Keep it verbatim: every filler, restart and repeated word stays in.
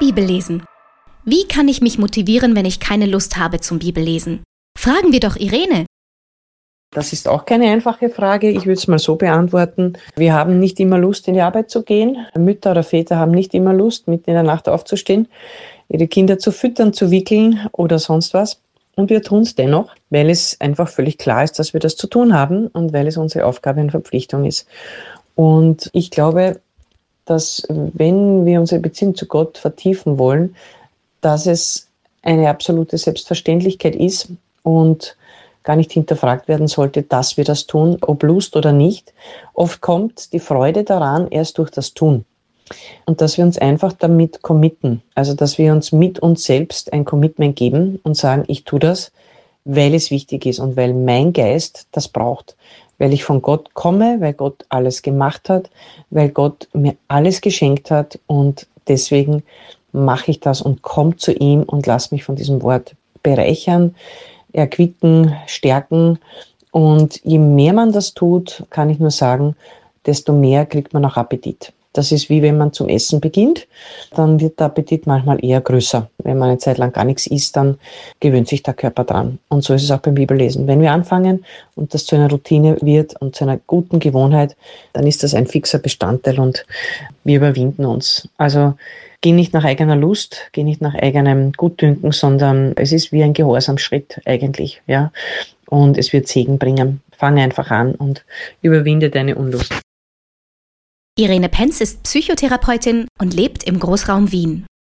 Bibellesen. Wie kann ich mich motivieren, wenn ich keine Lust habe zum Bibellesen? Fragen wir doch Irene. Das ist auch keine einfache Frage. Ich würde es mal so beantworten. Wir haben nicht immer Lust, in die Arbeit zu gehen. Mütter oder Väter haben nicht immer Lust, mitten in der Nacht aufzustehen, ihre Kinder zu füttern, zu wickeln oder sonst was. Und wir tun es dennoch, weil es einfach völlig klar ist, dass wir das zu tun haben und weil es unsere Aufgabe und Verpflichtung ist. Und ich glaube, dass wenn wir unsere Beziehung zu Gott vertiefen wollen, dass es eine absolute Selbstverständlichkeit ist und gar nicht hinterfragt werden sollte, dass wir das tun, ob Lust oder nicht. Oft kommt die Freude daran erst durch das Tun. Und dass wir uns einfach damit committen, also dass wir uns mit uns selbst ein Commitment geben und sagen, ich tue das, weil es wichtig ist und weil mein Geist das braucht. Weil ich von Gott komme, weil Gott alles gemacht hat, weil Gott mir alles geschenkt hat und deswegen mache ich das und komme zu ihm und lasse mich von diesem Wort bereichern, erquicken, stärken. Und je mehr man das tut, kann ich nur sagen, desto mehr kriegt man auch Appetit. Das ist wie wenn man zum Essen beginnt, dann wird der Appetit manchmal eher größer. Wenn man eine Zeit lang gar nichts isst, dann gewöhnt sich der Körper dran. Und so ist es auch beim Bibellesen. Wenn wir anfangen und das zu einer Routine wird und zu einer guten Gewohnheit, dann ist das ein fixer Bestandteil und wir überwinden uns. Also geh nicht nach eigener Lust, geh nicht nach eigenem Gutdünken, sondern es ist wie ein Gehorsamschritt eigentlich, ja. Und es wird Segen bringen. Fang einfach an und überwinde deine Unlust. Irene Penz ist Psychotherapeutin und lebt im Großraum Wien.